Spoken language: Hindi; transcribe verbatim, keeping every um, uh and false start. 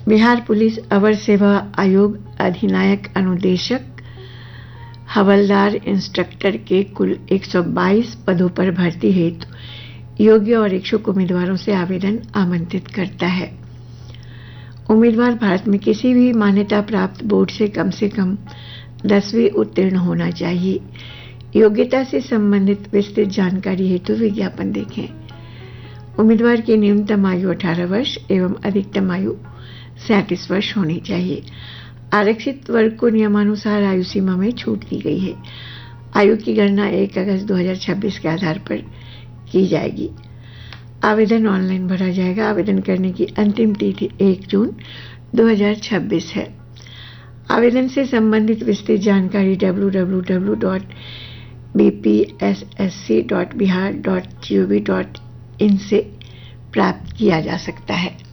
बिहार पुलिस अवर सेवा आयोग अधिनायक अनुदेशक हवलदार इंस्ट्रक्टर के कुल एक सौ बाईस पदों पर भर्ती हेतु योग्य और इच्छुक उम्मीदवारों से आवेदन आमंत्रित करता है। उम्मीदवार भारत में किसी भी मान्यता प्राप्त बोर्ड से कम से कम दसवीं उत्तीर्ण होना चाहिए। योग्यता से संबंधित विस्तृत जानकारी हेतु विज्ञापन देखें। उम्मीदवार की न्यूनतम आयु अठारह वर्ष एवं अधिकतम आयु सैंतीस वर्ष होनी चाहिए। आरक्षित वर्ग को नियमानुसार आयु सीमा में छूट दी गई है। आयु की गणना एक अगस्त दो हज़ार छब्बीस के आधार पर की जाएगी। आवेदन ऑनलाइन भरा जाएगा। आवेदन करने की अंतिम तिथि एक जून दो हज़ार छब्बीस है। आवेदन से संबंधित विस्तृत जानकारी W W W dot B P S S C dot Bihar dot G O V dot in से प्राप्त किया जा सकता है।